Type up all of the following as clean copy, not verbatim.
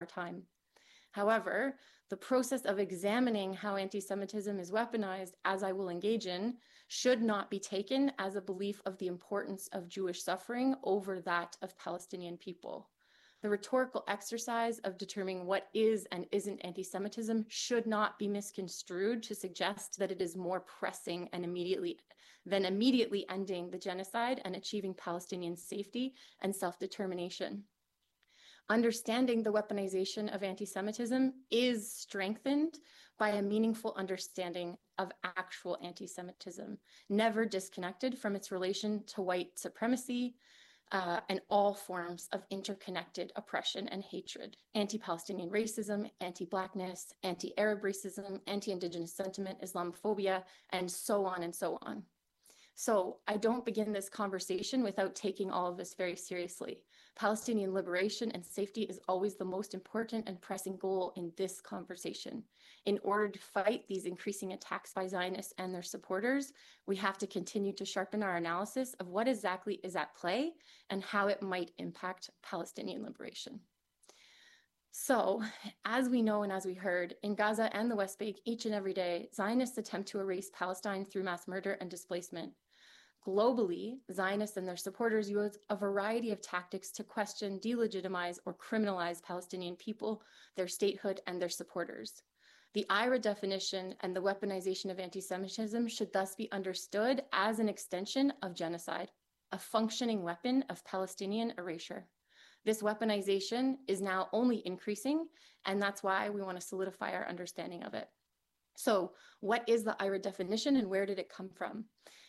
time. However, the process of examining how anti-Semitism is weaponized, as I will engage in, should not be taken as a belief of the importance of Jewish suffering over that of Palestinian people. The rhetorical exercise of determining what is and isn't anti-Semitism should not be misconstrued to suggest that it is more pressing and immediately ending the genocide and achieving Palestinian safety and self-determination. Understanding the weaponization of anti-Semitism is strengthened by a meaningful understanding of actual anti-Semitism, never disconnected from its relation to white supremacy and all forms of interconnected oppression and hatred, anti-Palestinian racism, anti-Blackness, anti-Arab racism, anti-Indigenous sentiment, Islamophobia, and so on and so on. So I don't begin this conversation without taking all of this very seriously. Palestinian liberation and safety is always the most important and pressing goal in this conversation. In order to fight these increasing attacks by Zionists and their supporters, we have to continue to sharpen our analysis of what exactly is at play and how it might impact Palestinian liberation. So, as we know and as we heard, in Gaza and the West Bank, each and every day, Zionists attempt to erase Palestine through mass murder and displacement. Globally, Zionists and their supporters use a variety of tactics to question, delegitimize, or criminalize Palestinian people, their statehood, and their supporters. The IRA definition and the weaponization of anti-Semitism should thus be understood as an extension of genocide, a functioning weapon of Palestinian erasure. This weaponization is now only increasing, and that's why we want to solidify our understanding of it. So, what is the IRA definition and where did it come from?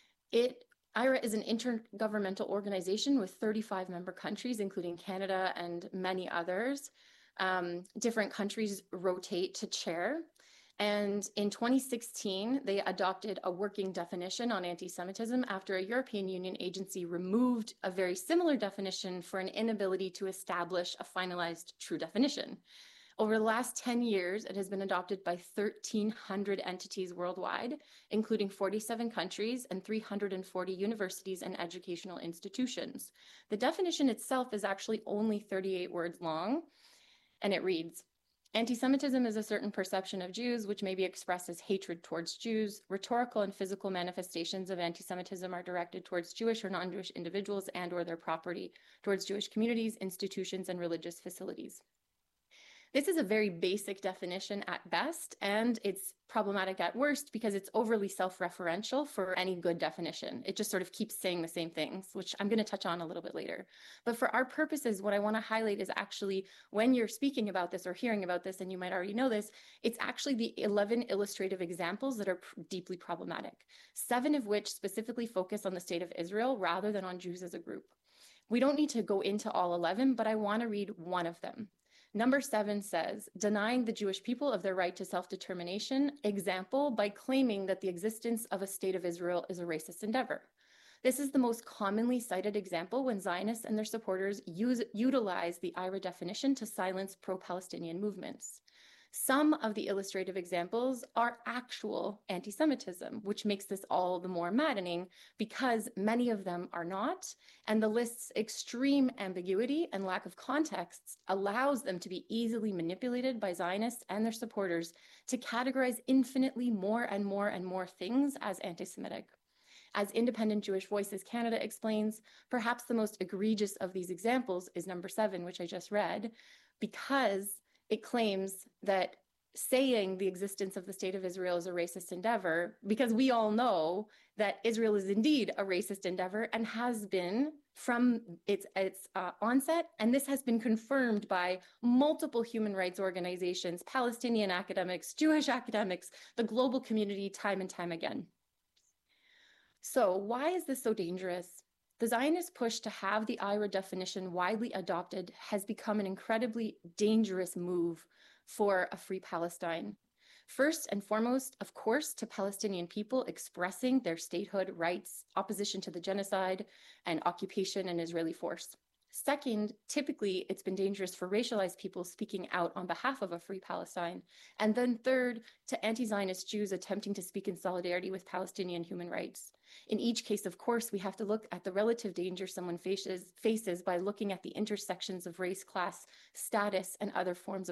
IRA is an intergovernmental organization with 35 member countries, including Canada and many others. Different countries rotate to chair. And in 2016, they adopted a working definition on anti-Semitism after a European Union agency removed a very similar definition for an inability to establish a finalized true definition. Over the last 10 years, it has been adopted by 1,300 entities worldwide, including 47 countries and 340 universities and educational institutions. The definition itself is actually only 38 words long, and it reads, anti-Semitism is a certain perception of Jews which may be expressed as hatred towards Jews. Rhetorical and physical manifestations of anti-Semitism are directed towards Jewish or non-Jewish individuals and or their property, towards Jewish communities, institutions, and religious facilities. This is a very basic definition at best, and it's problematic at worst because it's overly self-referential for any good definition. It just sort of keeps saying the same things, which I'm going to touch on a little bit later. But for our purposes, what I want to highlight is actually when you're speaking about this or hearing about this, and you might already know this, it's actually the 11 illustrative examples that are deeply problematic, 7 of which specifically focus on the state of Israel rather than on Jews as a group. We don't need to go into all 11, but I want to read one of them. Number 7 says, denying the Jewish people of their right to self-determination, example, by claiming that the existence of a state of Israel is a racist endeavor. This is the most commonly cited example when Zionists and their supporters utilize the IRA definition to silence pro-Palestinian movements. Some of the illustrative examples are actual anti-Semitism, which makes this all the more maddening because many of them are not, and the list's extreme ambiguity and lack of context allows them to be easily manipulated by Zionists and their supporters to categorize infinitely more and more and more things as anti-Semitic. As Independent Jewish Voices Canada explains, perhaps the most egregious of these examples is number 7, which I just read, because it claims that saying the existence of the state of Israel is a racist endeavor, because we all know that Israel is indeed a racist endeavor and has been from its onset, and this has been confirmed by multiple human rights organizations, Palestinian academics, Jewish academics, the global community, time and time again. So why is this so dangerous? The Zionist push to have the IRA definition widely adopted has become an incredibly dangerous move for a free Palestine. First and foremost, of course, to Palestinian people expressing their statehood rights, opposition to the genocide and occupation and Israeli force. Second, typically it's been dangerous for racialized people speaking out on behalf of a free Palestine. And then third, to anti-Zionist Jews attempting to speak in solidarity with Palestinian human rights. In each case, of course, we have to look at the relative danger someone faces by looking at the intersections of race, class, status, and other forms of